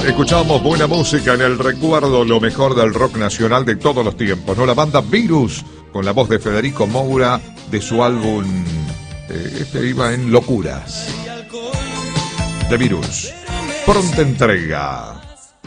Escuchamos buena música en el recuerdo, lo mejor del rock nacional de todos los tiempos, ¿no? La banda Virus, con la voz de Federico Moura, de su álbum, iba en Locuras. De Virus. Pronta entrega.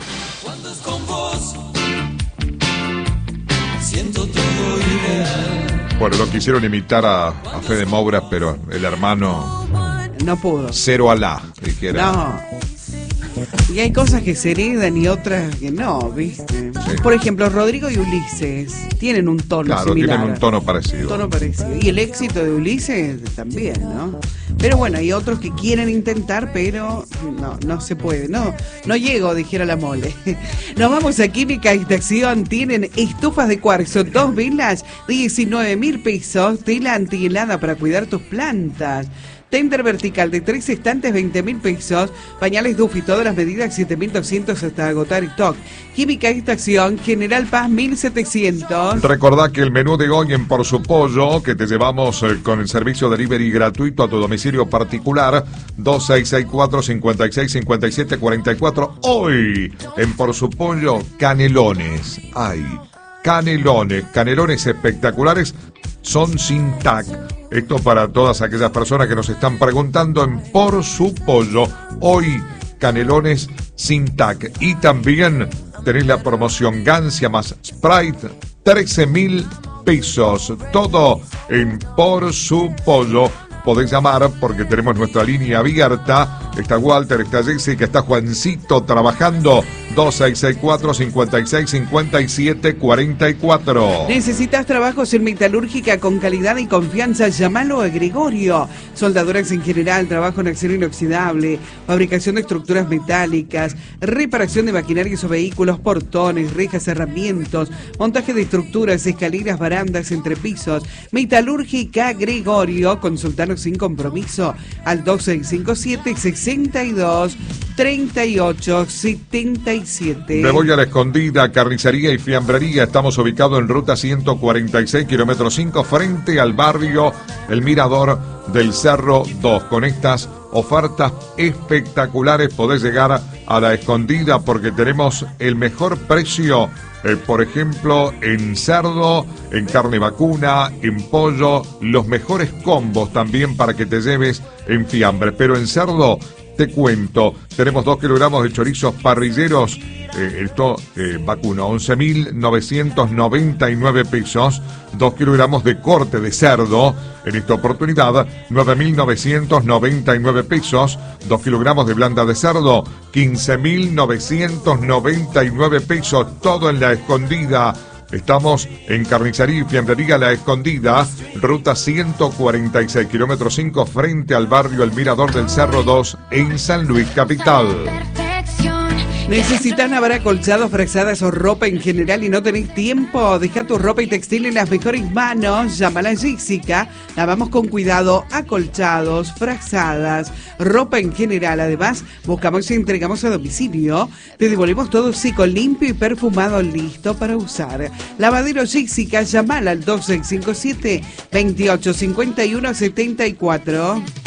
Bueno, lo quisieron imitar a Fede Moura, pero el hermano no pudo. Cero Alá, dijera. No. Y hay cosas que se heredan y otras que no, ¿viste? Sí. Por ejemplo, Rodrigo y Ulises tienen un tono claro, similar. tienen un tono parecido. Un tono parecido. Y el éxito de Ulises también, ¿no? Pero bueno, hay otros que quieren intentar, pero no se puede. No llego, dijera la Mole. Nos vamos a Química Estación. Tienen estufas de cuarzo, 2 velas, 19.000 pesos. Tela antihelada para cuidar tus plantas. Tender vertical de 3 estantes, 20.000 pesos. Pañales Duffy, todas las medidas, 7.200 hasta agotar stock. Química Estación, General Paz, 1.700. Recordá que el menú de hoy en Por Su Pollo, que te llevamos con el servicio delivery gratuito a tu domicilio particular, 2664-565744. Hoy, en Por Su Pollo, canelones. Ay, canelones espectaculares, son sin TAC. Esto para todas aquellas personas que nos están preguntando en Por Su Pollo. Hoy, canelones sin TAC. Y también tenéis la promoción Gancia más Sprite, 13.000 pesos. Todo en Por Su Pollo. Podés llamar porque tenemos nuestra línea abierta. Está Walter, está Jessica, está Juancito trabajando. 2664-5657-44. ¿Necesitas trabajos en metalúrgica con calidad y confianza? Llámalo a Gregorio. Soldaduras en general, trabajo en acero inoxidable, fabricación de estructuras metálicas, reparación de maquinarias o vehículos, portones, rejas, herramientas, montaje de estructuras, escaleras, barandas, entrepisos. Metalúrgica Gregorio. Consultanos sin compromiso al 2657-623877. Me voy a La Escondida, carnicería y fiambrería. Estamos ubicados en ruta 146, kilómetro 5, frente al barrio El Mirador del Cerro 2. Con estas ofertas espectaculares podés llegar a La Escondida porque tenemos el mejor precio. Por ejemplo, en cerdo, en carne vacuna, en pollo, los mejores combos también para que te lleves en fiambre. Pero en cerdo, te cuento, tenemos 2 kilogramos de chorizos parrilleros, vacuno, 11.999 pesos, 2 kilogramos de corte de cerdo, en esta oportunidad, 9.999 pesos, 2 kilogramos de blanda de cerdo, 15.999 pesos, todo en La Escondida. Estamos en carnicería y fiambrería La Escondida, ruta 146, kilómetro 5, frente al barrio El Mirador del Cerro 2, en San Luis Capital. ¿Necesitas lavar acolchados, frazadas o ropa en general y no tenés tiempo? Deja tu ropa y textil en las mejores manos. Llama a la Jessica. Lavamos con cuidado acolchados, frazadas, ropa en general. Además, buscamos y entregamos a domicilio. Te devolvemos todo seco, limpio y perfumado, listo para usar. Lavadero Jessica, llamala al 2657-2851-74.